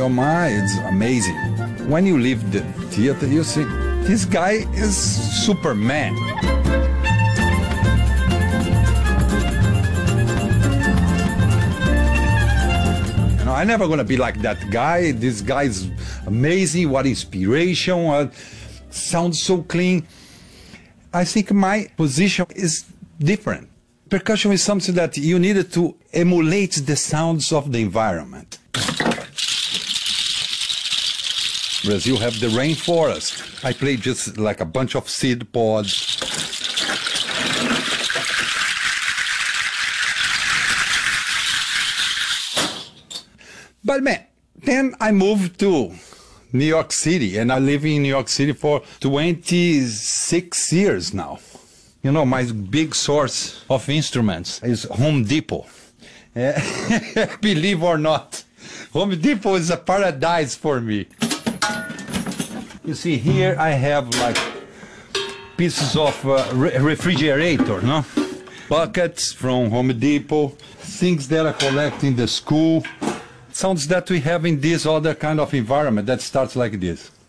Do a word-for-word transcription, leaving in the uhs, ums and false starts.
your mind, it's amazing. When you leave the theater, you see, this guy is Superman. You know, I'm never gonna be like that guy. This guy is amazing. What inspiration! What sounds so clean. I think my position is different. Percussion is something that you needed to emulate the sounds of the environment. Brazil have the rainforest. I play just like a bunch of seed pods. But man, then I moved to New York City, and I live in New York City for twenty-six years now. You know, my big source of instruments is Home Depot. Uh, believe or not, Home Depot is a paradise for me. You see, here I have like pieces of uh, re refrigerator, no? Buckets from Home Depot, things that I collect in the school, sounds that we have in this other kind of environment that starts like this.